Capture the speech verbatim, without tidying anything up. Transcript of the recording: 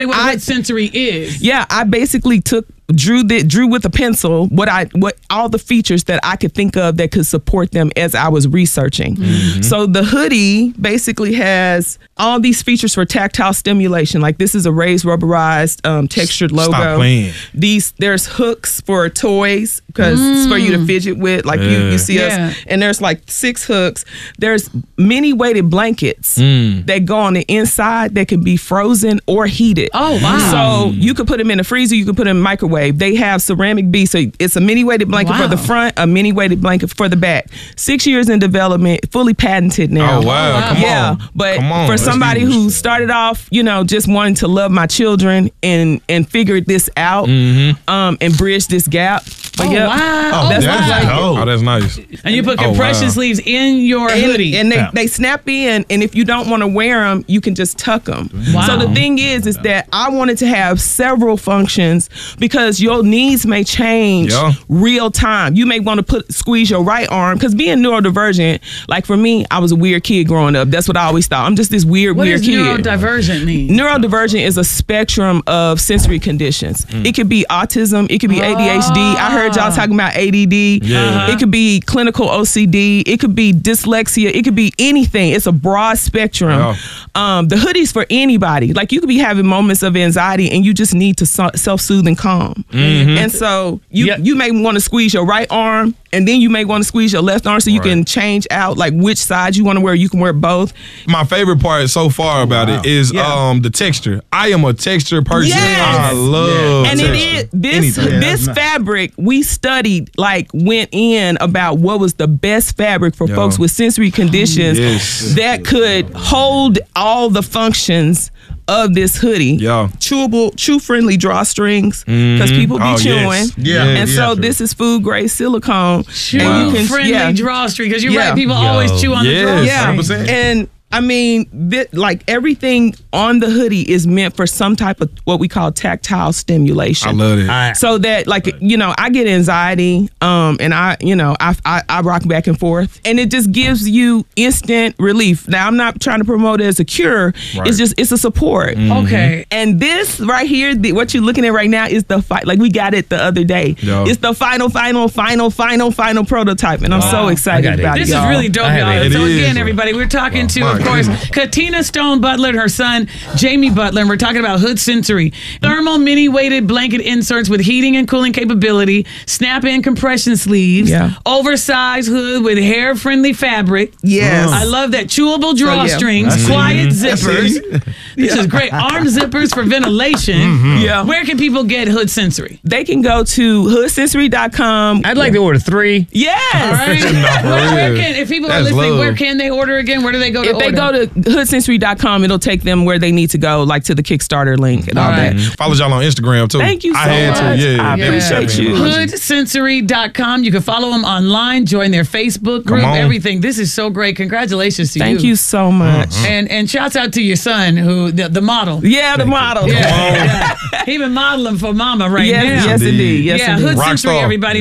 What I, Hood Sensory is. Yeah, I basically took drew the drew with a pencil what I what all the features that I could think of that could support them as I was researching. Mm-hmm. So the hoodie basically has all these features for tactile stimulation. Like this is a raised rubberized um, textured logo. Stop playing. These there's hooks for toys because mm. it's for you to fidget with. Like yeah. you, you see yeah. us, and there's like six hooks. There's many weighted blankets mm. that go on the inside that can be frozen or heated. Oh wow! So you could put them in the freezer. You could put them in the microwave. They have ceramic beads, so it's a mini weighted blanket wow. for the front, a mini weighted blanket for the back. Six years in development, fully patented now. Oh wow! wow. Come yeah, on. but Come on. for That's somebody huge. who started off, you know, just wanting to love my children and and figured this out, mm-hmm. um, and bridge this gap. But oh yeah, wow! Oh, that's that's like oh. oh, that's nice. And you put compression oh, wow. sleeves in your and, hoodie, and they, yeah. they snap in. And if you don't want to wear them, you can just tuck them. Wow. So the thing is, is that I wanted to have several functions because your needs may change yeah. real time. You may want to put squeeze your right arm because being neurodivergent, like for me, I was a weird kid growing up. That's what I always thought. I'm just this weird, what weird does kid. Neurodivergent mean? Neurodivergent is a spectrum of sensory conditions. Mm. It could be autism. It could be A D H D. Oh. I heard y'all talking about A D D. Yeah. Uh-huh. It could be clinical O C D. It could be dyslexia. It could be anything. It's a broad spectrum. Yeah. Um, the hoodie's for anybody. Like you could be having moments of anxiety and you just need to so- self-soothe and calm. Mm-hmm. And so you yep. you may want to squeeze your right arm and then you may want to squeeze your left arm so you right. can change out like which side you want to wear. You can wear both. My favorite part so far about wow. it is yeah. um the texture. I am a texture person. Yes. I love and texture. it is this Anything. this yeah, fabric we studied like went in about what was the best fabric for Yo. folks with sensory conditions yes. that could hold all the functions of this hoodie. Yeah. Chewable, chew friendly drawstrings because mm-hmm. people be oh, chewing. Yes. Yeah. And yeah, so true. this is food grade silicone. Chew and you can, friendly yeah. drawstring because you're yeah. right. People Yo. always chew on yes. the drawstring. Yeah. one hundred percent. And I mean, th- like everything on the hoodie is meant for some type of what we call tactile stimulation. I love it. I, So that, like, you know, I get anxiety, um, and I, you know, I, I I rock back and forth, and it just gives you instant relief. Now, I'm not trying to promote it as a cure. Right. It's just it's a support. Mm-hmm. Okay. And this right here, the, what you're looking at right now is the fight. Like we got it the other day. Yo. It's the final, final, final, final, final prototype, and I'm Wow. so excited about This it. is y'all. really dope, y'all. it. So It again, is. everybody, we're talking to, My of course, goodness. Katina Stone Butler and her son, Jamie Butler, and we're talking about Hood Sensory. Thermal mini-weighted blanket inserts with heating and cooling capability, snap-in compression sleeves, Yeah. oversized hood with hair-friendly fabric. Yes. I love that. Chewable yeah. drawstrings, I see. quiet I see. zippers. This is great. Arm zippers for ventilation. Mm-hmm. Yeah. Where can people get Hood Sensory? They can go to hood sensory dot com. I'd like to order three. Yes. All right. No, where, where yeah. can, if people are That's listening, love. where can they order again? Where do they go to If order? they go to hood sensory dot com, it'll take them where they need to go, like to the Kickstarter link and all, All right. that. Follow y'all on Instagram too. Thank you so I had much. to. Yeah. I yeah. appreciate Yeah. you. hood sensory dot com. You can follow them online, join their Facebook group, on. everything. This is so great. Congratulations to you. Thank you so much. Mm-hmm. And and shouts out to your son, who the, the model. Yeah, the model. Yeah, yeah. He been modeling for mama right Yes, now. yes, indeed. Yes, yeah, indeed. Hood Rock Sensory, star. everybody.